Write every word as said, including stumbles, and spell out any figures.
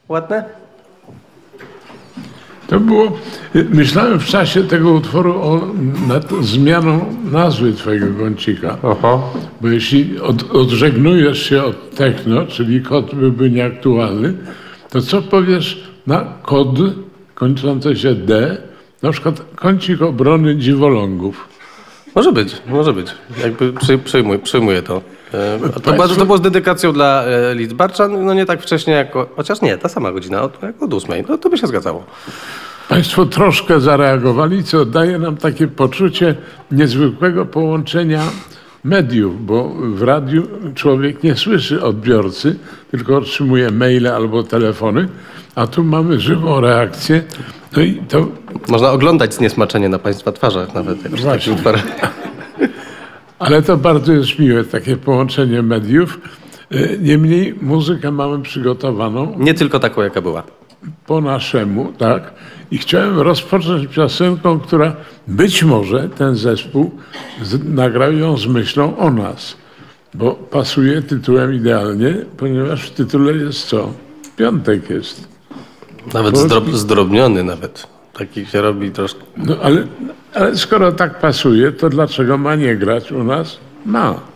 Ładne? To było, myślałem w czasie tego utworu o nad zmianą nazwy twojego kącika. Oho. Bo jeśli od, odżegnujesz się od techno, czyli kod byłby nieaktualny, to co powiesz na kod kończący się D, na przykład kącik obrony dziwolągów? Może być, może być. Jakby przy, przyjmuję, przyjmuję to. E, to, Państwo- bardzo, to było z dedykacją dla e, Lidzbarczan, no nie tak wcześnie jako, chociaż nie, ta sama godzina, od, jak od ósmej, no to by się zgadzało. Państwo troszkę zareagowali, co daje nam takie poczucie niezwykłego połączenia mediów, bo w radiu człowiek nie słyszy odbiorcy, tylko otrzymuje maile albo telefony, a tu mamy żywą reakcję. No i to Można oglądać zniesmaczenie na państwa twarzach nawet. Jak przy Właśnie. takim utworze. Ale to bardzo jest miłe, takie połączenie mediów. Y, Niemniej muzykę mamy przygotowaną Nie tylko taką, jaka była. po naszemu, tak? I chciałem rozpocząć piosenką, która być może ten zespół z, nagrał ją z myślą o nas. Bo pasuje tytułem idealnie, ponieważ w tytule jest co? Piątek jest. Nawet Bo- zdrob, zdrobniony nawet. Taki się robi troszkę. No ale, ale skoro tak pasuje, to dlaczego ma nie grać u nas? Ma.